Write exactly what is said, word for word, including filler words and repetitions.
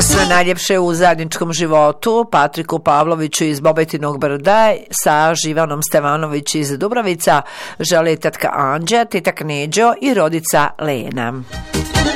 Sve najljepše u zajedničkom životu Patriku Pavloviću iz Bobetinog Brda sa Živanom Stevanović iz Dubravica želi tetka Anđa, tetak Neđo i rodica Lena.